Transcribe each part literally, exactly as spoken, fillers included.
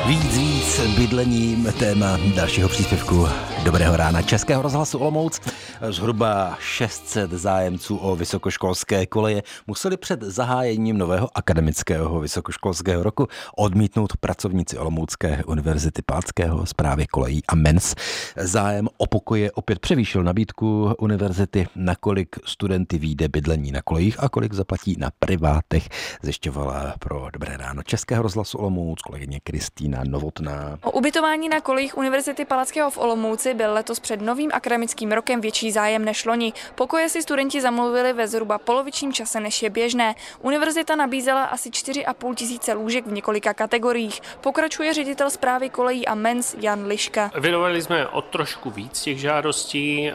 Víc, víc bydlením, téma dalšího příspěvku Dobrého rána Českého rozhlasu Olomouc. Zhruba šest set zájemců o vysokoškolské koleje museli před zahájením nového akademického vysokoškolského roku odmítnout pracovníci Olomoucké univerzity Palackého, správy kolejí a MENS. Zájem o pokoje opět převýšil nabídku univerzity, nakolik studenty vyjde bydlení na kolejích a kolik zaplatí na privátech, zjišťovala pro Dobré ráno Českého rozhlasu Olomouc kolegyně Kristýna Novotná. O ubytování na kolejích Univerzity Palackého v Olomouci byl letos před novým akademickým rokem větší zájem než loni. Pokoje si studenti zamluvili ve zhruba polovičním čase, než je běžné. Univerzita nabízela asi čtyři a půl tisíce lůžek v několika kategoriích. Pokračuje ředitel správy kolejí a MENS Jan Liška. Evidovali jsme o trošku víc těch žádostí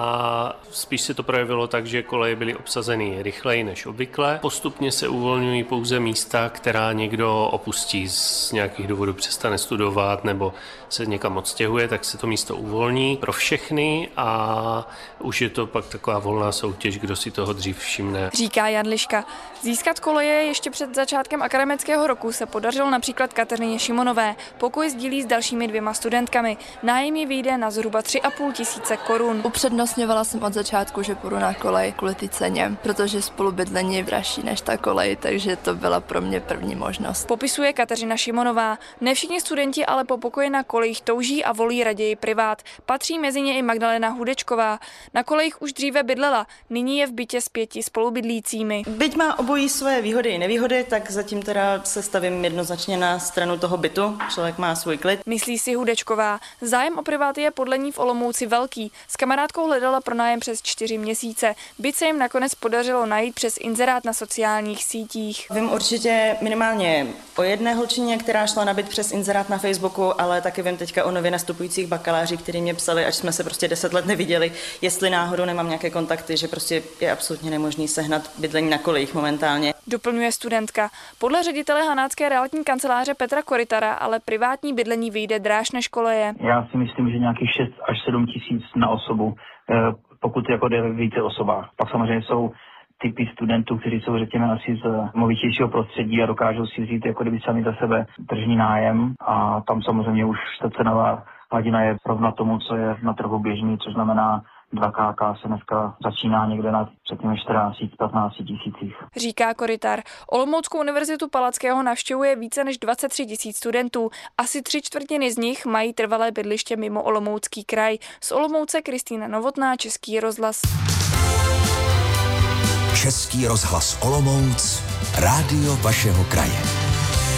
a spíš se to projevilo tak, že koleje byly obsazeny rychleji než obvykle. Postupně se uvolňují pouze místa, která někdo opustí z nějakých důvodů, přestane studovat nebo se někam odstěhuje, tak se to místo uvolní pro všechny a už je to pak taková volná soutěž, kdo si toho dřív všimne. Říká Jan Liška. Získat koleje ještě před začátkem akademického roku se podařilo například Kateřině Šimonové. Pokoj sdílí s dalšími dvěma studentkami. Nájem ji vyjde na zhruba tři a půl tisíce korun. Upřednostňovala jsem od začátku, že půjdu na kolej kvůli té ceně, protože spolubydlení je dražší než ta kolej, takže to byla pro mě první možnost. Popisuje Kateřina Šimonová. Ne všichni studenti ale po pokoji na kolejích touží a volí raději privát. Patří mezi ně i Magdalena Hudečková. Na kolejích už dříve bydlela, nyní je v bytě s pěti spolubydlícími. Byť má obojí své výhody i nevýhody, tak zatím teda se stavím jednoznačně na stranu toho bytu. Člověk má svůj klid. Myslí si Hudečková. Zájem o privát je podle ní v Olomouci velký. S kamarádkou hledala pronájem přes čtyři měsíce. Byt se jim nakonec podařilo najít přes inzerát na sociálních sítích. Vím určitě minimálně o jedné holčině, která šla na byt přes inzerát na Facebooku, ale taky vím teďka o nově nastupujících bakalářích, kteří mě psali, až jsme se prostě deset let neviděli, jestli náhodou nemám nějaké kontakty, že prostě je absolutně nemožný sehnat bydlení na kolejích momentálně. Doplňuje studentka. Podle ředitele Hanácké realitní kanceláře Petra Korytara ale privátní bydlení vyjde dráž než koleje. Já si myslím, že nějakých šest až sedm tisíc na osobu, pokud jako jde ve více osobách. Pak samozřejmě jsou typy studentů, kteří jsou řekněme asi z movitějšího prostředí a dokážou si vzít jako kdyby sami za sebe tržní nájem a tam samozřejmě už ta cenová hladina je rovna tomu, co je na trhu běžný, což znamená dva ká ká se dneska začíná někde na řekněme čtrnáct až patnáct tisících. Říká Korytar. Olomouckou univerzitu Palackého navštěvuje více než dvacet tři tisíc studentů. Asi tři čtvrtiny z nich mají trvalé bydliště mimo Olomoucký kraj. Z Olomouce Kristýna Novotná, Český rozhlas. Český rozhlas Olomouc, rádio vašeho kraje.